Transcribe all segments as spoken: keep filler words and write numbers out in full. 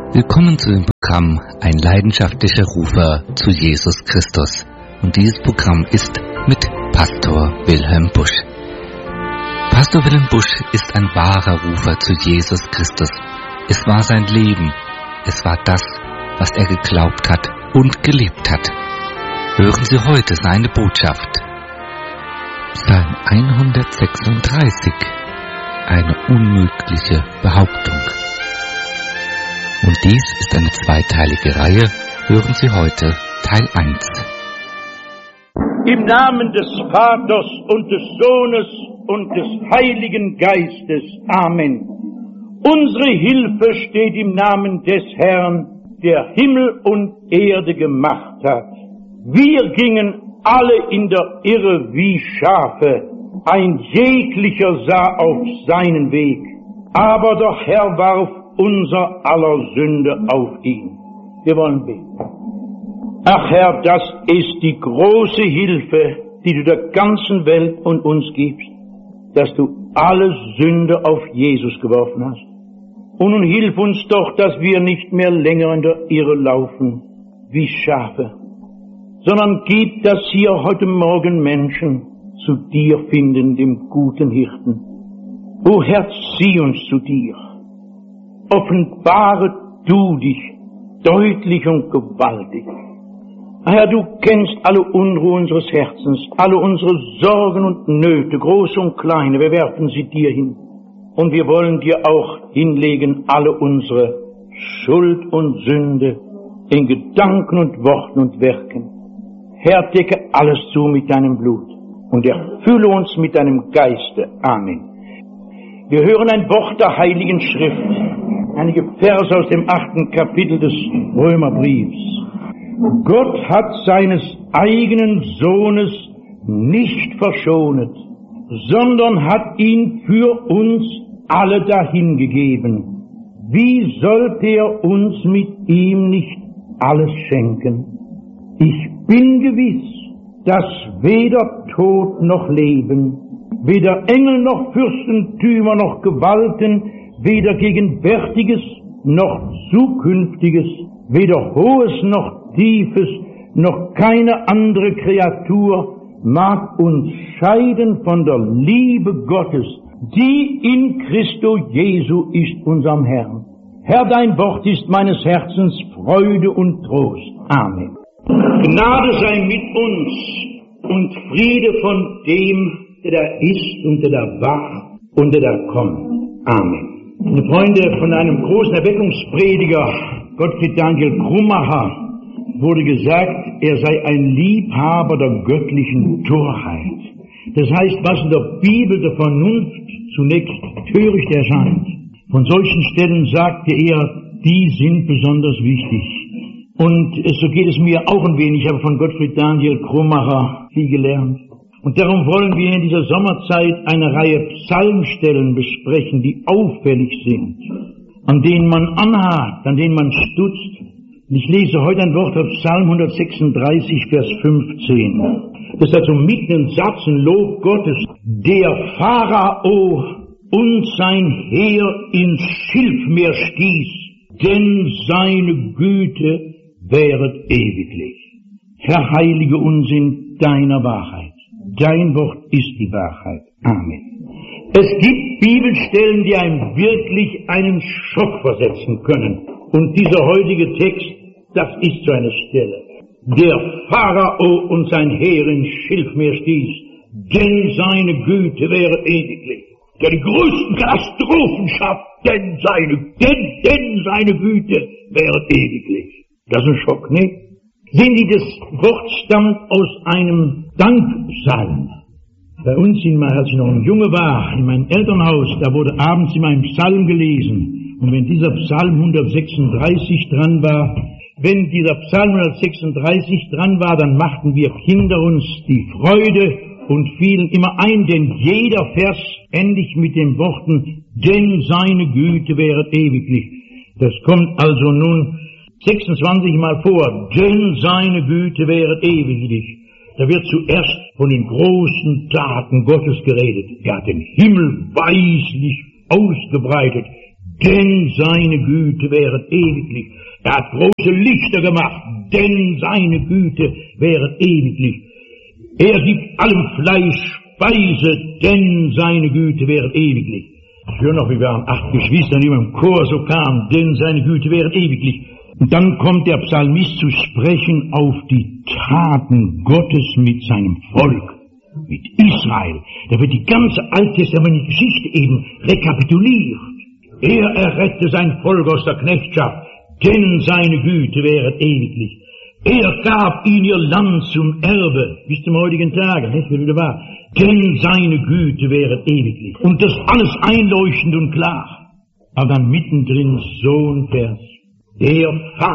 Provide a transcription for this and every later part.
Willkommen zu dem Programm Ein leidenschaftlicher Rufer zu Jesus Christus. Und dieses Programm ist mit Pastor Wilhelm Busch. Pastor Wilhelm Busch ist ein wahrer Rufer zu Jesus Christus. Es war sein Leben. Es war das, was er geglaubt hat und gelebt hat. Hören Sie heute seine Botschaft. Psalm hundertsechsunddreißig. Eine unmögliche Behauptung. Und dies ist eine zweiteilige Reihe. Hören Sie heute Teil eins. Im Namen des Vaters und des Sohnes und des Heiligen Geistes. Amen. Unsere Hilfe steht im Namen des Herrn, der Himmel und Erde gemacht hat. Wir gingen alle in der Irre wie Schafe, ein jeglicher sah auf seinen Weg, aber der Herr warf unser aller Sünde auf ihn. Wir wollen beten. Ach Herr, das ist die große Hilfe, die du der ganzen Welt und uns gibst, dass du alle Sünde auf Jesus geworfen hast. Und nun hilf uns doch, dass wir nicht mehr länger in der Irre laufen wie Schafe, sondern gib, dass hier heute Morgen Menschen zu dir finden, dem guten Hirten. O Herr, zieh uns zu dir. Offenbare du dich deutlich und gewaltig. Herr, du kennst alle Unruhe unseres Herzens, alle unsere Sorgen und Nöte, große und kleine, wir werfen sie dir hin. Und wir wollen dir auch hinlegen alle unsere Schuld und Sünde in Gedanken und Worten und Werken. Herr, decke alles zu mit deinem Blut und erfülle uns mit deinem Geiste. Amen. Wir hören ein Wort der Heiligen Schrift. Einige Verse aus dem achten Kapitel des Römerbriefs. Gott hat seines eigenen Sohnes nicht verschonet, sondern hat ihn für uns alle dahingegeben. Wie sollte er uns mit ihm nicht alles schenken? Ich bin gewiss, dass weder Tod noch Leben, weder Engel noch Fürstentümer noch Gewalten, weder Gegenwärtiges noch Zukünftiges, weder Hohes noch Tiefes, noch keine andere Kreatur mag uns scheiden von der Liebe Gottes, die in Christo Jesu ist, unserem Herrn. Herr, dein Wort ist meines Herzens Freude und Trost. Amen. Gnade sei mit uns und Friede von dem, der da ist und der da war und der da kommt. Amen. Meine Freunde, von einem großen Erweckungsprediger, Gottfried Daniel Krummacher, wurde gesagt, er sei ein Liebhaber der göttlichen Torheit. Das heißt, was in der Bibel der Vernunft zunächst töricht erscheint. Von solchen Stellen sagte er, die sind besonders wichtig. Und so geht es mir auch ein wenig. Ich habe von Gottfried Daniel Krummacher viel gelernt. Und darum wollen wir in dieser Sommerzeit eine Reihe Psalmstellen besprechen, die auffällig sind, an denen man anhakt, an denen man stutzt. Und ich lese heute ein Wort aus Psalm hundertsechsunddreißig, Vers fünfzehn. Das ist also mitten im Satz ein Lob Gottes. Der Pharao und sein Heer ins Schilfmeer stieß, denn seine Güte wäret ewiglich. Herr, heilige uns in deiner Wahrheit. Dein Wort ist die Wahrheit. Amen. Es gibt Bibelstellen, die einem wirklich einen Schock versetzen können. Und dieser heutige Text, das ist so eine Stelle. Der Pharao und sein Heer ins Schilfmeer stieß, denn seine Güte wäre ewiglich. Der die größten Katastrophen schafft, denn seine, denn, denn seine Güte wäre ewiglich. Das ist ein Schock, ne? Sehen Sie, das Wort stammt aus einem Dankpsalm. Bei uns, in, als ich noch ein Junge war, in meinem Elternhaus, da wurde abends immer ein Psalm gelesen. Und wenn dieser Psalm hundertsechsunddreißig dran war, wenn dieser Psalm hundertsechsunddreißig dran war, dann machten wir Kinder uns die Freude und fielen immer ein, denn jeder Vers endigt mit den Worten, denn seine Güte wäre ewiglich. Das kommt also nun sechsundzwanzig Mal vor, denn seine Güte wäre ewiglich. Da wird zuerst von den großen Taten Gottes geredet. Er hat den Himmel weislich ausgebreitet. denn seine Güte wäret ewiglich. Er hat große Lichter gemacht, denn seine Güte wäret ewiglich. Er gibt allem Fleisch Speise, denn seine Güte wäret ewiglich. Ich höre noch, wie wir an acht Geschwistern, die im Chor so kamen, denn seine Güte wäret ewiglich. Und dann kommt der Psalmist zu sprechen auf die Taten Gottes mit seinem Volk, mit Israel. Da wird die ganze alttestamentliche Geschichte eben rekapituliert. Er errette sein Volk aus der Knechtschaft, denn seine Güte wäret ewiglich. Er gab ihnen ihr Land zum Erbe, bis zum heutigen Tage, nicht wie wieder war. Denn seine Güte wäret ewiglich. Und das alles einleuchtend und klar. Aber dann mittendrin so ein Vers. Der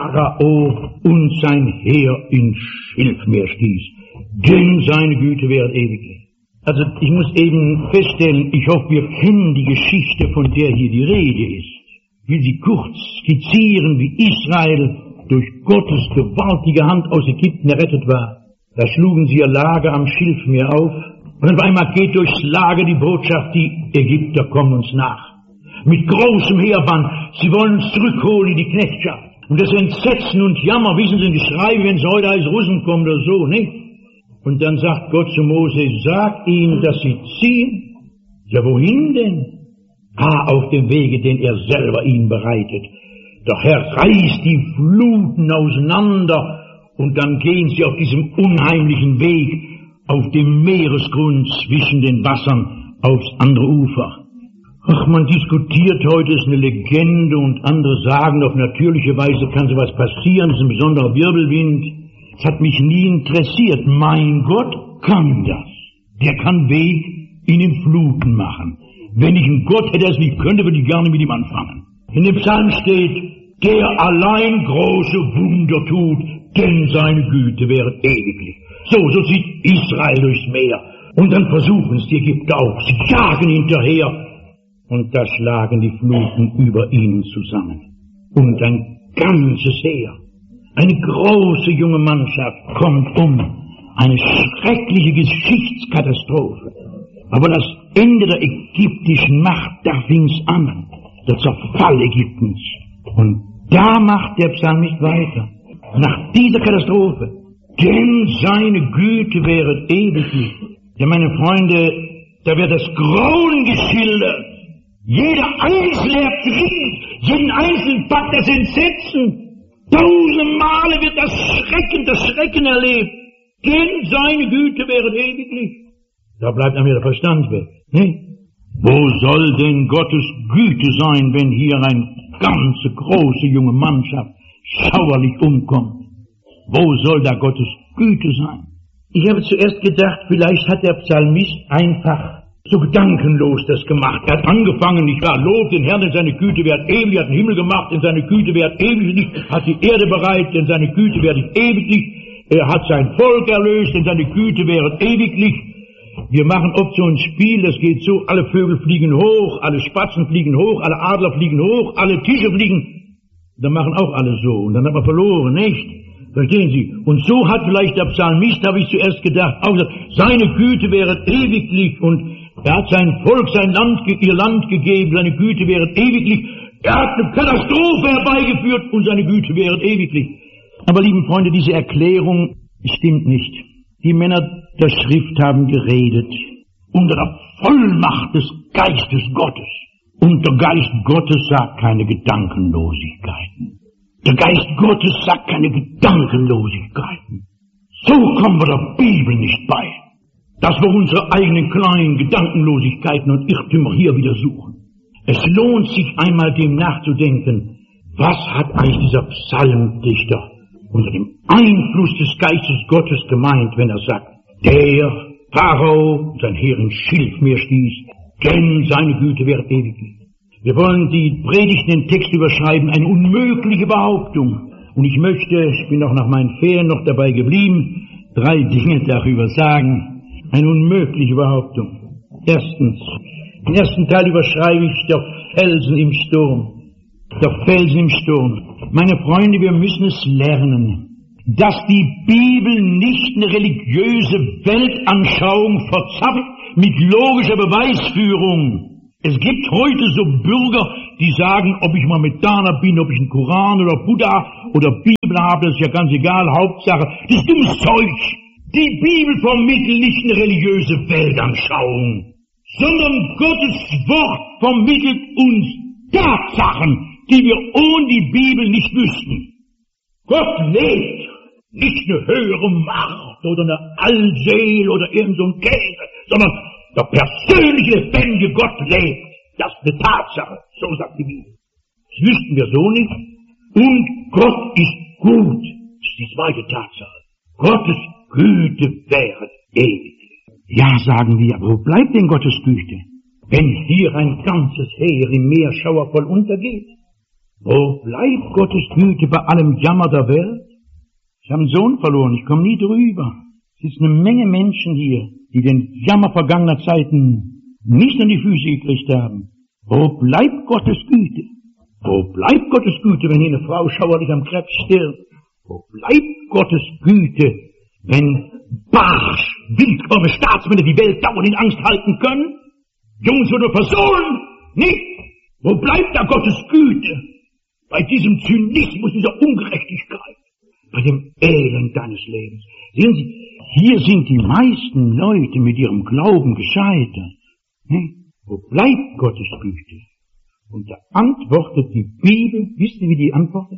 Pharao und sein Heer in Schilfmeer stieß. Denn seine Güte wäret ewiglich. Also ich muss eben feststellen, ich hoffe, wir kennen die Geschichte, von der hier die Rede ist. Ich will sie kurz skizzieren, wie Israel durch Gottes gewaltige Hand aus Ägypten errettet war. Da schlugen sie ihr Lager am Schilfmeer auf. Und auf einmal geht durchs Lager die Botschaft, die Ägypter kommen uns nach. Mit großem Heerband, sie wollen uns zurückholen in die Knechtschaft. Und das Entsetzen und Jammer, wissen Sie, ein Geschrei, wenn es heute als Russen kommen oder so, nicht? Und dann sagt Gott zu Mose, sag ihnen, dass sie ziehen. Ja, wohin denn? Ah, auf dem Wege, den er selber ihnen bereitet. Der Herr reißt die Fluten auseinander und dann gehen sie auf diesem unheimlichen Weg auf dem Meeresgrund zwischen den Wassern aufs andere Ufer. Ach, man diskutiert heute, ist eine Legende und andere sagen, auf natürliche Weise kann sowas passieren, es ist ein besonderer Wirbelwind. Das hat mich nie interessiert. Mein Gott kann das. Der kann Weg in den Fluten machen. Wenn ich einen Gott hätte, der es nicht könnte, würde ich gerne mit ihm anfangen. In dem Psalm steht, der allein große Wunder tut, denn seine Güte wäre ewiglich. So, so zieht Israel durchs Meer. Und dann versuchen es die Ägypter auch. Sie jagen hinterher. Und da schlagen die Fluten über ihnen zusammen. Und ein ganzes Heer, eine große junge Mannschaft kommt um. Eine schreckliche Geschichtskatastrophe. Aber das Ende der ägyptischen Macht, da fing's an. Der Zerfall Ägyptens. Und da macht der Psalmist weiter. Nach dieser Katastrophe. Denn seine Güte wäre ewiglich. Ja, meine Freunde, da wird das Grauen geschildert. Jeder einzelne ertrinkt, jeden einzelnen packt das Entsetzen. Tausend Male wird das Schrecken, das Schrecken erlebt. Denn seine Güte wäre ewiglich. Da bleibt einem der Verstand weg. Ne? Wo soll denn Gottes Güte sein, wenn hier eine ganze große junge Mannschaft schauerlich umkommt? Wo soll da Gottes Güte sein? Ich habe zuerst gedacht, vielleicht hat der Psalmist einfach so gedankenlos das gemacht. Er hat angefangen, nicht wahr, Lob den Herrn, denn seine Güte währt ewig, hat den Himmel gemacht, denn seine Güte währt ewiglich, hat die Erde bereit, denn seine Güte währt ewiglich, er hat sein Volk erlöst, denn seine Güte währt ewiglich. Wir machen oft so ein Spiel, das geht so, alle Vögel fliegen hoch, alle Spatzen fliegen hoch, alle Adler fliegen hoch, alle Tische fliegen. Dann machen auch alle so, und dann hat man verloren, nicht? Verstehen Sie? Und so hat vielleicht der Psalmist, habe ich zuerst gedacht, auch gesagt, seine Güte wäre ewiglich und er hat sein Volk, sein Land, ihr Land gegeben, seine Güte wäre ewiglich. Er hat eine Katastrophe herbeigeführt und seine Güte wäre ewiglich. Aber lieben Freunde, diese Erklärung stimmt nicht. Die Männer der Schrift haben geredet unter der Vollmacht des Geistes Gottes. Und der Geist Gottes sagt keine Gedankenlosigkeiten. Der Geist Gottes sagt keine Gedankenlosigkeiten. So kommen wir der Bibel nicht bei, dass wir unsere eigenen kleinen Gedankenlosigkeiten und Irrtümer hier wieder suchen. Es lohnt sich einmal dem nachzudenken, was hat eigentlich dieser Psalmdichter unter dem Einfluss des Geistes Gottes gemeint, wenn er sagt, der Pharao sein Heer in Schilfmeer stieß, denn seine Güte wäre ewiglich. Wir wollen die Predigt in den Text überschreiben, eine unmögliche Behauptung. Und ich möchte, ich bin auch nach meinen Ferien noch dabei geblieben, drei Dinge darüber sagen. Eine unmögliche Behauptung. Erstens, den ersten Teil überschreibe ich der Felsen im Sturm. Der Felsen im Sturm. Meine Freunde, wir müssen es lernen, dass die Bibel nicht eine religiöse Weltanschauung verzapft mit logischer Beweisführung. Es gibt heute so Bürger, die sagen, ob ich Mohammedaner bin, ob ich einen Koran oder Buddha oder Bibel habe, das ist ja ganz egal, Hauptsache, das ist dummes Zeug. Die Bibel vermittelt nicht eine religiöse Weltanschauung, sondern Gottes Wort vermittelt uns Tatsachen, die wir ohne die Bibel nicht wüssten. Gott lebt, nicht eine höhere Macht oder eine Allseel oder irgend so ein Käse, sondern der persönliche, lebendige Gott lebt. Das ist eine Tatsache, so sagt die Bibel. Das wüssten wir so nicht. Und Gott ist gut, das ist die zweite Tatsache. Gottes Güte wäre ewig. Ja, sagen wir, aber wo bleibt denn Gottes Güte, wenn hier ein ganzes Heer im Meer schauervoll untergeht? Wo bleibt Gottes Güte bei allem Jammer der Welt? Ich habe einen Sohn verloren, ich komme nie drüber. Es ist eine Menge Menschen hier, die den Jammer vergangener Zeiten nicht an die Füße gekriegt haben. Wo bleibt Gottes Güte? Wo bleibt Gottes Güte, wenn hier eine Frau schauerlich am Krebs stirbt? Wo bleibt Gottes Güte, wenn barsch, willkommene Staatsmänner die Welt dauernd in Angst halten können? Jungs oder Personen? Nicht? Wo bleibt da Gottes Güte? Bei diesem Zynismus, dieser Ungerechtigkeit, bei dem Elend deines Lebens. Sehen Sie, hier sind die meisten Leute mit ihrem Glauben gescheitert. Ne? Wo bleibt Gottes Güte? Und da antwortet die Bibel, wisst ihr, wie die antwortet?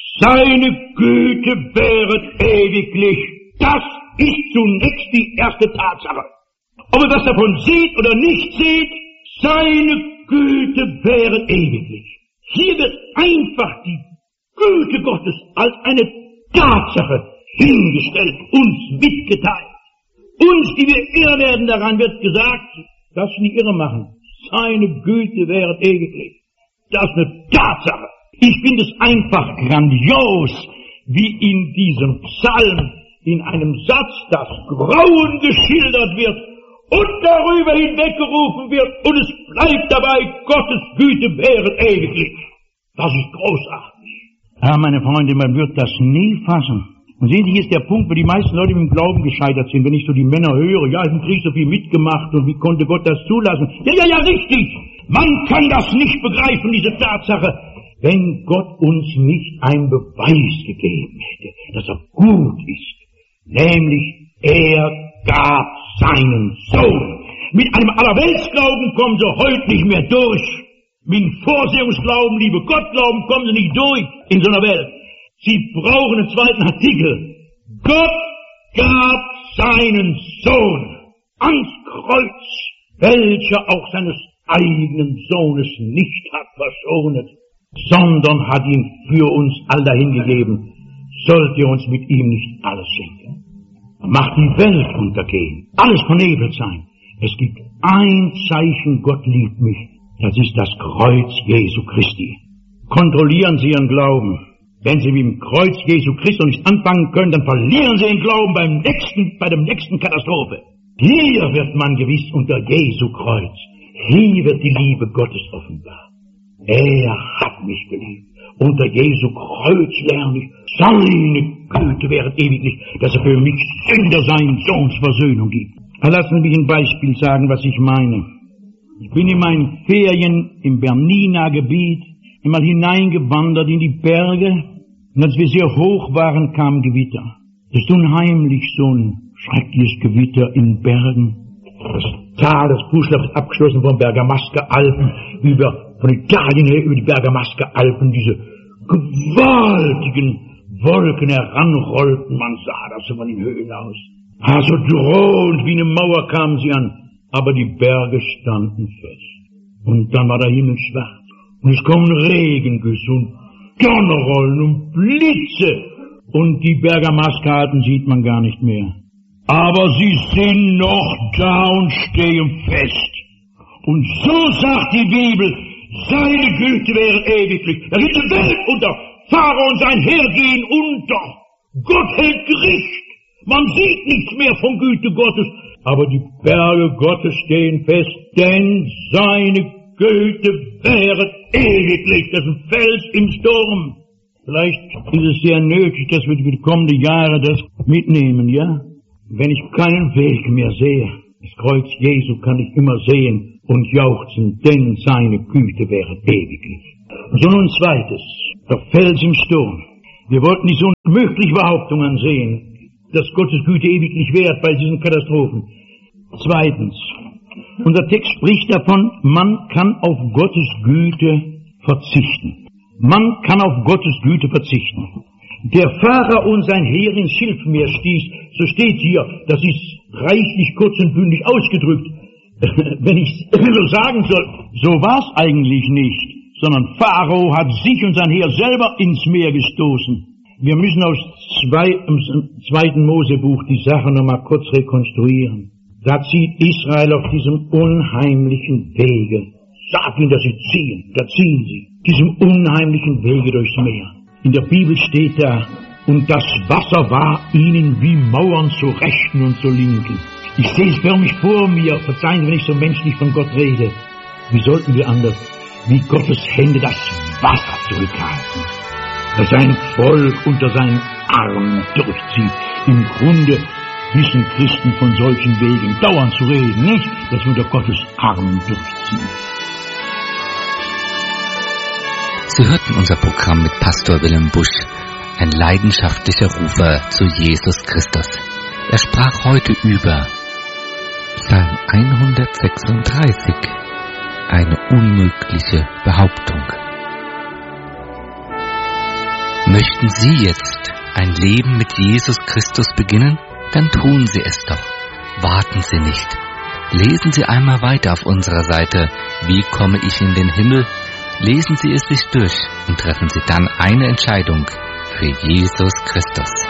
Seine Güte wäret ewiglich. Das ist zunächst die erste Tatsache. Ob ihr was davon seht oder nicht seht, seine Güte wäret ewiglich. Hier wird einfach die Güte Gottes als eine Tatsache hingestellt, uns mitgeteilt. Uns, die wir irre werden, daran wird gesagt, dass wir nicht irre machen. Seine Güte wäre ewiglich. Das ist eine Tatsache. Ich finde es einfach grandios, wie in diesem Psalm in einem Satz das Grauen geschildert wird und darüber hinweggerufen wird und es bleibt dabei, Gottes Güte wäre ewiglich. Das ist großartig. Ja, meine Freunde, man wird das nie fassen. Und sehen Sie, hier ist der Punkt, wo die meisten Leute mit dem Glauben gescheitert sind. Wenn ich so die Männer höre, ja, ich habe im Krieg so viel mitgemacht und wie konnte Gott das zulassen? Ja, ja, ja, richtig. Man kann das nicht begreifen, diese Tatsache, wenn Gott uns nicht einen Beweis gegeben hätte, dass er gut ist. Nämlich, er gab seinen Sohn. Mit einem Allerweltsglauben kommen sie heute nicht mehr durch. Mit dem Vorsehungsglauben, liebe Gottglauben, kommen sie nicht durch in so einer Welt. Sie brauchen einen zweiten Artikel. Gott gab seinen Sohn ans Kreuz, welcher auch seines eigenen Sohnes nicht hat verschonet, sondern hat ihn für uns all dahin gegeben. Sollt ihr uns mit ihm nicht alles schenken? Macht die Welt untergehen, alles vernebelt sein. Es gibt ein Zeichen, Gott liebt mich. Das ist das Kreuz Jesu Christi. Kontrollieren Sie Ihren Glauben. Wenn Sie mit dem Kreuz Jesu Christi nicht anfangen können, dann verlieren Sie den Glauben beim nächsten, bei der nächsten Katastrophe. Hier wird man gewiss unter Jesu Kreuz. Hier wird die Liebe Gottes offenbar. Er hat mich geliebt. Unter Jesu Kreuz lerne ich, seine Güte wäre ewiglich, dass er für mich Sünder seinen Sohns Versöhnung gibt. Lassen Sie mich ein Beispiel sagen, was ich meine. Ich bin in meinen Ferien im Bernina Gebiet einmal hineingewandert in die Berge, und als wir sehr hoch waren, kam Gewitter. Das ist unheimlich, so ein schreckliches Gewitter in Bergen. Das Tal, das Fußlauf ist abgeschlossen von Bergamasca Alpen, über, von Italien her über die Bergamasca Alpen, diese gewaltigen Wolken heranrollten, man sah das so von den Höhen aus. Ah, so drohend wie eine Mauer kamen sie an, aber die Berge standen fest. Und dann war der Himmel schwarz. Und es kommen Regengüsse und Donnerrollen und Blitze. Und die Bergamasca-Alpen sieht man gar nicht mehr. Aber sie sind noch da und stehen fest. Und so sagt die Bibel, seine Güte wäre ewiglich. Da geht die Welt unter, Pharao und sein Heer unter. Gott hält Gericht. Man sieht nichts mehr von Güte Gottes. Aber die Berge Gottes stehen fest, denn seine Güte wäre ewiglich. Das ist ein Fels im Sturm. Vielleicht ist es sehr nötig, dass wir die kommenden Jahre das mitnehmen, ja? Wenn ich keinen Weg mehr sehe, das Kreuz Jesu kann ich immer sehen, und jauchzen, denn seine Güte wäre ewiglich. So nun zweites, der Fels im Sturm. Wir wollten die so unmögliche Behauptung ansehen, dass Gottes Güte ewiglich währt bei diesen Katastrophen. Zweitens, unser Text spricht davon, man kann auf Gottes Güte verzichten. Man kann auf Gottes Güte verzichten. Der Pharao und sein Heer ins Schilfmeer stieß, so steht hier, das ist reichlich kurz und bündig ausgedrückt. Wenn ich so sagen soll, so war es eigentlich nicht, sondern Pharao hat sich und sein Heer selber ins Meer gestoßen. Wir müssen aus zwei, im zweiten Mosebuch die Sache nochmal kurz rekonstruieren. Da zieht Israel auf diesem unheimlichen Wege. Sag ihnen, dass sie ziehen, da ziehen sie. Diesem unheimlichen Wege durchs Meer. In der Bibel steht da, und das Wasser war ihnen wie Mauern zur Rechten und zur Linken. Ich sehe es förmlich vor mir, verzeihen Sie, wenn ich so menschlich von Gott rede. Wie sollten wir anders, wie Gottes Hände das Wasser zurückhalten, das sein Volk unter seinen Armen durchzieht. Im Grunde wissen Christen von solchen Wegen dauernd zu reden, nicht, dass wir unter Gottes Armen durchziehen. Sie hörten unser Programm mit Pastor Wilhelm Busch, ein leidenschaftlicher Rufer zu Jesus Christus. Er sprach heute über Psalm hundertsechsunddreißig, eine unmögliche Behauptung. Möchten Sie jetzt ein Leben mit Jesus Christus beginnen? Dann tun Sie es doch. Warten Sie nicht. Lesen Sie einmal weiter auf unserer Seite Wie komme ich in den Himmel? Lesen Sie es sich durch und treffen Sie dann eine Entscheidung für Jesus Christus.